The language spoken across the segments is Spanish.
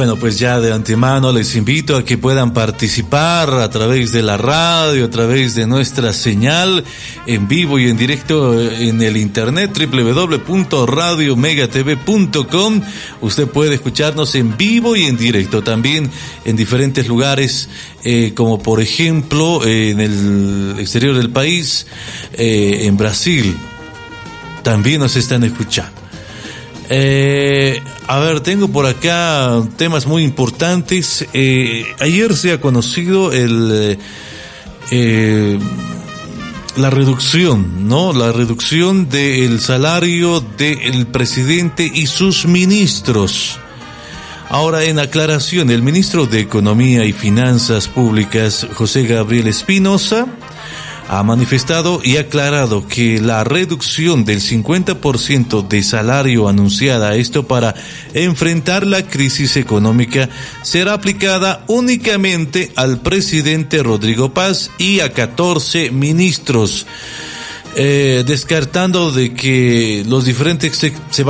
Bueno, pues ya de antemano les invito a que puedan participar a través de la radio, a través de nuestra señal en vivo y en directo en el internet www.radiomegatv.com. Usted puede escucharnos en vivo y en directo también en diferentes lugares, como por ejemplo en el exterior del país, en Brasil. También nos están escuchando. A ver, tengo por acá temas muy importantes. Ayer se ha conocido la reducción, ¿no? La reducción del salario del presidente y sus ministros. Ahora, en aclaración, el ministro de Economía y Finanzas Públicas, José Gabriel Espinosa, ha manifestado y aclarado que la reducción del 50% de salario anunciada, esto para enfrentar la crisis económica, será aplicada únicamente al presidente Rodrigo Paz y a 14 ministros, descartando de que los diferentes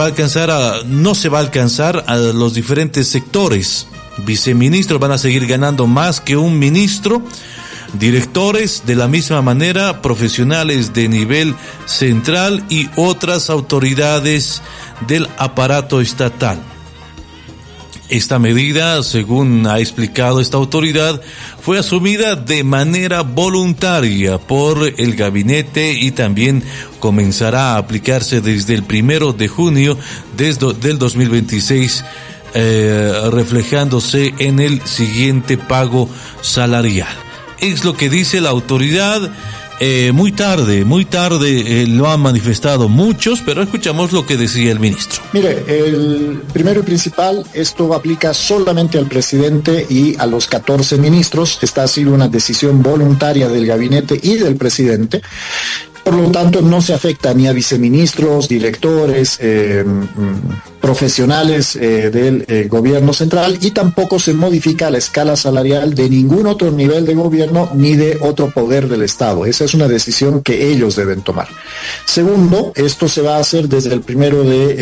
no se va a alcanzar a los diferentes sectores. Viceministros van a seguir ganando más que un ministro. Directores de la misma manera, profesionales de nivel central y otras autoridades del aparato estatal. Esta medida, según ha explicado esta autoridad, fue asumida de manera voluntaria por el gabinete y también comenzará a aplicarse desde el 1 de junio del 2026, reflejándose en el siguiente pago salarial. Es lo que dice la autoridad. Muy tarde lo han manifestado muchos, pero escuchamos lo que decía el ministro. Mire, el primero y principal, esto aplica solamente al presidente y a los 14 ministros. Esta ha sido una decisión voluntaria del gabinete y del presidente. Por lo tanto, no se afecta ni a viceministros, directores, profesionales del gobierno central, y tampoco se modifica la escala salarial de ningún otro nivel de gobierno ni de otro poder del Estado. Esa es una decisión que ellos deben tomar. Segundo, esto se va a hacer desde el 1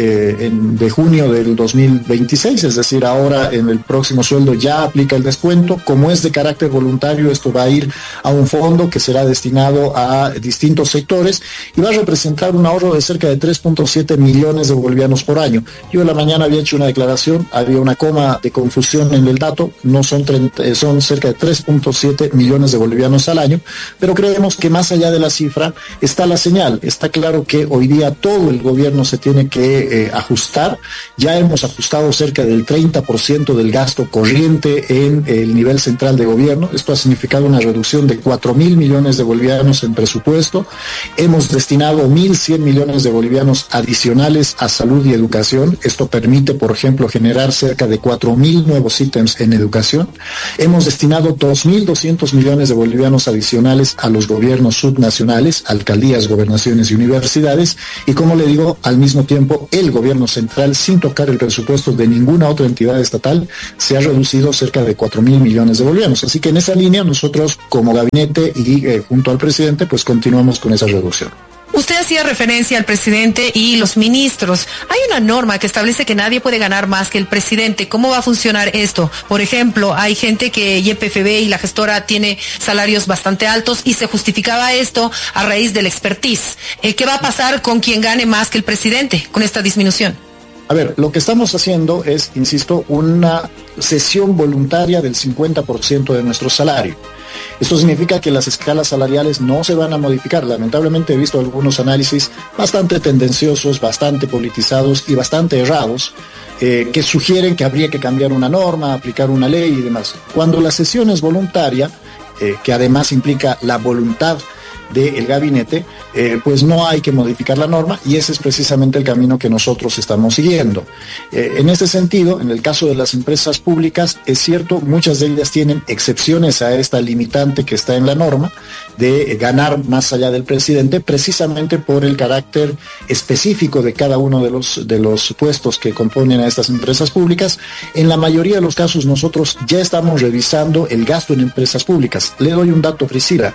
de junio del 2026, es decir, ahora en el próximo sueldo ya aplica el descuento. Como es de carácter voluntario, esto va a ir a un fondo que será destinado a distintos sectores y va a representar un ahorro de cerca de 3.7 millones de bolivianos por año. Yo en la mañana había hecho una declaración, había una coma de confusión en el dato, no son son cerca de 3.7 millones de bolivianos al año, pero creemos que más allá de la cifra está la señal. Está claro que hoy día todo el gobierno se tiene que ajustar. Ya hemos ajustado cerca del 30% del gasto corriente en el nivel central de gobierno. Esto ha significado una reducción de 4.000 millones de bolivianos en presupuesto. Hemos destinado 1.100 millones de bolivianos adicionales a salud y educación. Esto permite, por ejemplo, generar cerca de 4.000 nuevos ítems en educación. Hemos destinado 2.200 millones de bolivianos adicionales a los gobiernos subnacionales, alcaldías, gobernaciones y universidades. Y como le digo, al mismo tiempo, el gobierno central, sin tocar el presupuesto de ninguna otra entidad estatal, se ha reducido cerca de 4.000 millones de bolivianos. Así que en esa línea, nosotros como gabinete y junto al presidente, pues continuamos con esa reducción. Usted hacía referencia al presidente y los ministros. Hay una norma que establece que nadie puede ganar más que el presidente. ¿Cómo va a funcionar esto? Por ejemplo, hay gente que YPFB y la gestora tiene salarios bastante altos y se justificaba esto a raíz del expertise. ¿Qué va a pasar con quien gane más que el presidente con esta disminución? A ver, lo que estamos haciendo es, insisto, una cesión voluntaria del 50% de nuestro salario. Esto significa que las escalas salariales no se van a modificar. Lamentablemente he visto algunos análisis bastante tendenciosos, bastante politizados y bastante errados, que sugieren que habría que cambiar una norma, aplicar una ley y demás. Cuando la cesión es voluntaria, que además implica la voluntad del gabinete, pues no hay que modificar la norma, y ese es precisamente el camino que nosotros estamos siguiendo. En este sentido, en el caso de las empresas públicas, es cierto, muchas de ellas tienen excepciones a esta limitante que está en la norma de ganar más allá del presidente, precisamente por el carácter específico de cada uno de los puestos que componen a estas empresas públicas. En la mayoría de los casos nosotros ya estamos revisando el gasto en empresas públicas. Le doy un dato, Priscila.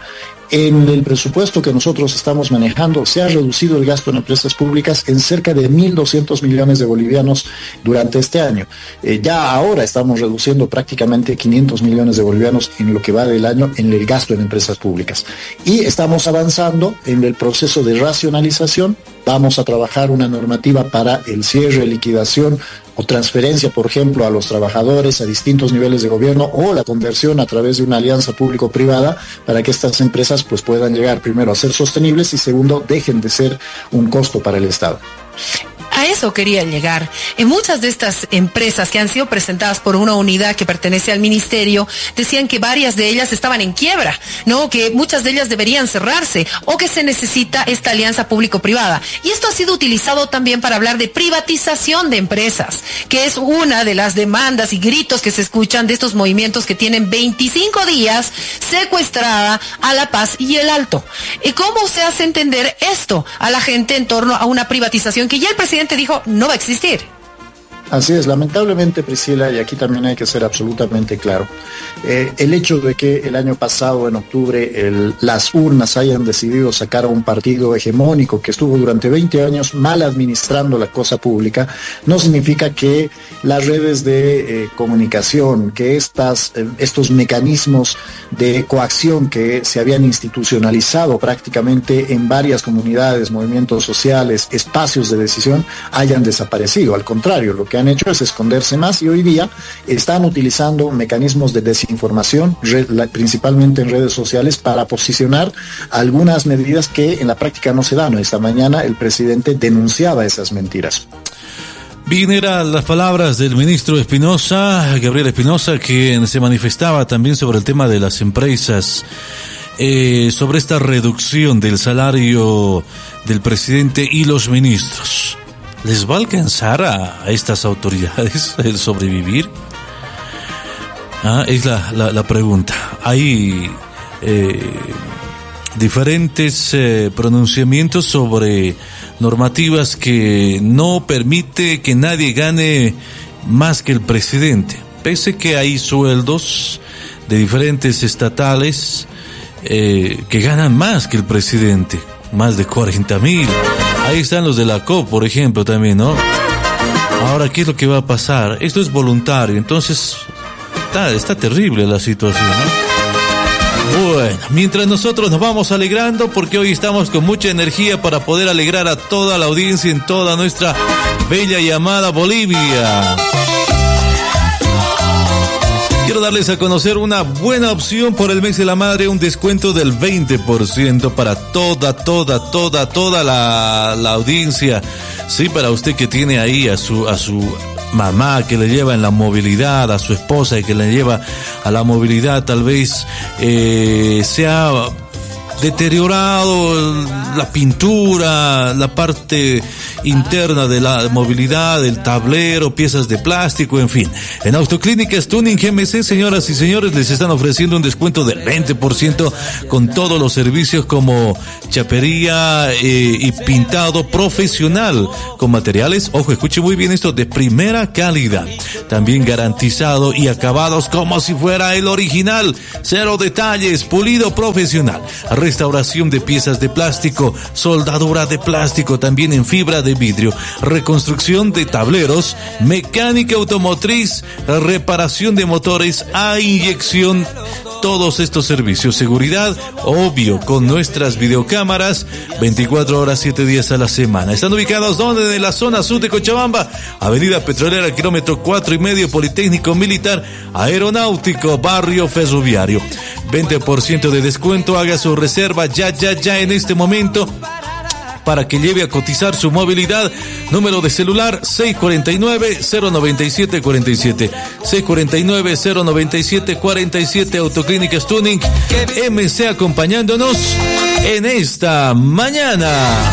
En el presupuesto que nosotros estamos manejando se ha reducido el gasto en empresas públicas en cerca de 1.200 millones de bolivianos durante este año. Ya ahora estamos reduciendo prácticamente 500 millones de bolivianos en lo que va del año en el gasto en empresas públicas. Y estamos avanzando en el proceso de racionalización. Vamos a trabajar una normativa para el cierre, liquidación o transferencia, por ejemplo, a los trabajadores a distintos niveles de gobierno o la conversión a través de una alianza público-privada para que estas empresas pues puedan llegar primero a ser sostenibles y segundo dejen de ser un costo para el Estado. A eso quería llegar. En muchas de estas empresas que han sido presentadas por una unidad que pertenece al ministerio, decían que varias de ellas estaban en quiebra, ¿no? Que muchas de ellas deberían cerrarse o que se necesita esta alianza público-privada. Y esto ha sido utilizado también para hablar de privatización de empresas, que es una de las demandas y gritos que se escuchan de estos movimientos que tienen 25 días secuestrada a La Paz y el Alto. ¿Y cómo se hace entender esto a la gente en torno a una privatización que ya el presidente dijo no va a existir? Así es, lamentablemente, Priscila, y aquí también hay que ser absolutamente claro, el hecho de que el año pasado, en octubre, las urnas hayan decidido sacar a un partido hegemónico que estuvo durante 20 años mal administrando la cosa pública, no significa que las redes de comunicación, que estos mecanismos de coacción que se habían institucionalizado prácticamente en varias comunidades, movimientos sociales, espacios de decisión, hayan desaparecido. Al contrario, lo que han hecho es esconderse más y hoy día están utilizando mecanismos de desinformación, principalmente en redes sociales, para posicionar algunas medidas que en la práctica no se dan. Esta mañana el presidente denunciaba esas mentiras. Bien, eran las palabras del ministro Espinosa, Gabriel Espinosa, quien se manifestaba también sobre el tema de las empresas, sobre esta reducción del salario del presidente y los ministros. ¿Les va a alcanzar a estas autoridades el sobrevivir? Es la pregunta. Hay diferentes pronunciamientos sobre normativas que no permite que nadie gane más que el presidente. Pese que hay sueldos de diferentes estatales que ganan más que el presidente, más de 40.000. Ahí están los de la COP, por ejemplo, también, ¿no? Ahora, ¿qué es lo que va a pasar? Esto es voluntario, entonces está terrible la situación, ¿no? Bueno, mientras nosotros nos vamos alegrando, porque hoy estamos con mucha energía para poder alegrar a toda la audiencia en toda nuestra bella y amada Bolivia. Quiero darles a conocer una buena opción por el mes de la madre, un descuento del 20% para toda la audiencia. Sí, para usted que tiene ahí a su mamá que le lleva en la movilidad, a su esposa que le lleva a la movilidad, tal vez se ha deteriorado la pintura, la parte interna de la movilidad, el tablero, piezas de plástico, en fin. En Autoclínicas Tuning GMC, señoras y señores, les están ofreciendo un descuento del 20% con todos los servicios como chapería y pintado profesional con materiales, ojo, escuche muy bien esto, de primera calidad. También garantizado y acabados como si fuera el original. 0 detalles, pulido profesional. Restauración de piezas de plástico, soldadura de plástico, también en fibra de vidrio, reconstrucción de tableros, mecánica automotriz, reparación de motores a inyección. Todos estos servicios, seguridad, obvio, con nuestras videocámaras, 24 horas, 7 días a la semana. Están ubicados donde, en la zona sur de Cochabamba, Avenida Petrolera, kilómetro 4,5, Politécnico Militar, Aeronáutico, Barrio Ferroviario. 20% de descuento, haga su reserva ya en este momento, para que lleve a cotizar su movilidad. Número de celular 649-097-47. 649-097-47. Autoclínicas Tuning MC acompañándonos en esta mañana.